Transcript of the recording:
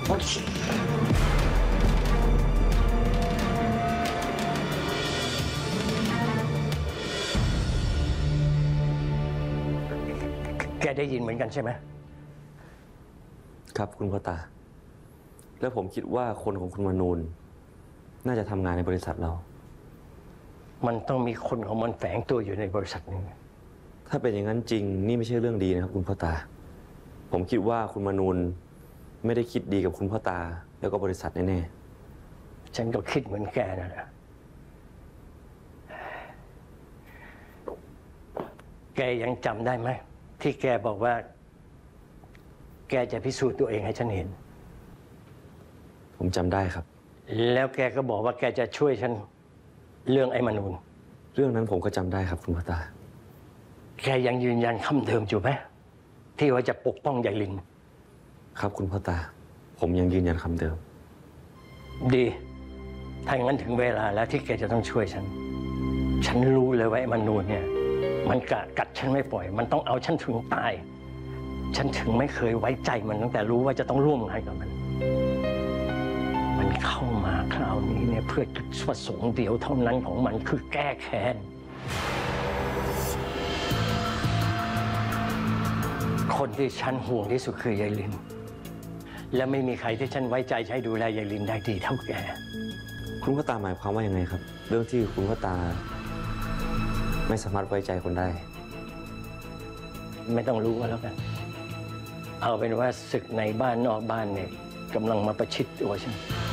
แกได้ยินเหมือนกันใช่ไหมครับคุณพ่อตาแล้วผมคิดว่าคนของคุณมนูนน่าจะทำงานในบริษัทเรามันต้องมีคนของมันแฝงตัวอยู่ในบริษัทนี้ถ้าเป็นอย่างนั้นจริงนี่ไม่ใช่เรื่องดีนะครับคุณพ่อตาผมคิดว่าคุณมนูนไม่ได้คิดดีกับคุณพ่อตาแล้วก็บริษัทแน่ๆฉันก็คิดเหมือนแกนั่นแหละแกยังจำได้ไหมที่แกบอกว่าแกจะพิสูจน์ตัวเองให้ฉันเห็นผมจำได้ครับแล้วแกก็บอกว่าแกจะช่วยฉันเรื่องไอ้มนูนเรื่องนั้นผมก็จำได้ครับคุณพ่อตาแกยังยืนยันคำเดิมอยู่ไหมที่ว่าจะปกป้องยายลินครับคุณพ่อตาผมยังยืนยันคำเดิมดีถ้าอย่างนั้นถึงเวลาแล้วที่แกจะต้องช่วยฉันรู้เลยว่าไอ้มนูนเนี่ยมันกัดฉันไม่ปล่อยมันต้องเอาฉันถึงตายฉันถึงไม่เคยไว้ใจมันตั้งแต่รู้ว่าจะต้องร่วมงานกับมันเข้ามาคราวนี้เนี่ยเพื่อจุดประสงค์เดียวเท่านั้นของมันคือแก้แค้นคนที่ฉันห่วงที่สุดคือยายลินและไม่มีใครที่ฉันไว้ใจใช้ดูแลยายลินได้ดีเท่าแกคุณพ่อตาหมายความว่ายังไงครับเรื่องที่คุณพ่อตาไม่สามารถไว้ใจคนได้ไม่ต้องรู้ก็แล้วกันเอาเป็นว่าศึกในบ้านนอกบ้านเนี่ยกำลังมาประชิดตัวฉัน